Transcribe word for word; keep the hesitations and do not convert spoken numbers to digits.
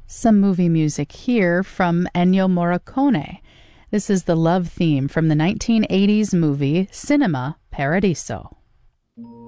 Some movie music here from Ennio Morricone. This is the love theme from the nineteen eighties movie Cinema Paradiso.